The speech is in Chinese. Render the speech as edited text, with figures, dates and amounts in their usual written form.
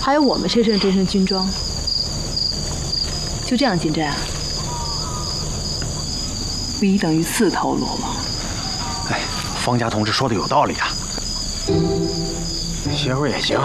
还有我们身上的这身军装，就这样进寨啊？1等于4头罗网。 哎，方家同志说的有道理啊。歇会儿也行。